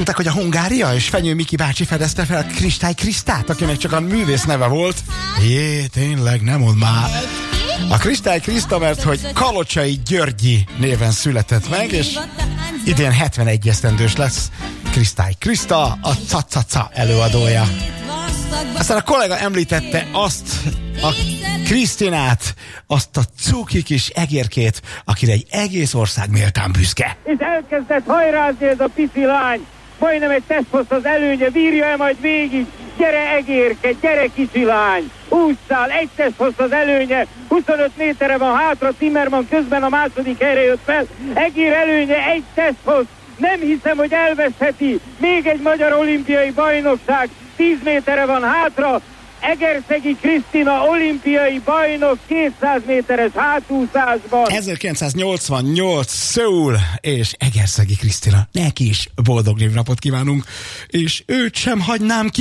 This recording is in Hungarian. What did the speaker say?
Tudták, hogy a Hungária és Fenyő Miki bácsi fedezte fel Kristály Krisztát, akinek csak a művész neve volt? Jé, tényleg, nem mondd már. A Kristály Kriszta, mert hogy Kalocsai Györgyi néven született meg, és idén 71 esztendős lesz Kristály Kriszta, a Cacaca előadója. Aztán a kollega említette azt a Krisztinát, azt a cuki kis egérkét, akire egy egész ország méltán büszke. És elkezdett hajrázni ez a pici lány. Majdnem egy tesztposzt az előnye, bírja-e majd végig? Gyere egérke, gyere kicsi lány! Ússzál, egy tesztposzt az előnye, 25 méterre van hátra, Timmerman közben a második helyre jött fel. Egér előnye, egy tesztposzt. Nem hiszem, hogy elveszheti. Még egy magyar olimpiai bajnokság, 10 méterre van hátra. Egerszegi Krisztina olimpiai bajnok 200 méteres hátúszásban. 1988 Szöul és Egerszegi Krisztina. Neki is boldog névnapot kívánunk, és őt sem hagynám ki.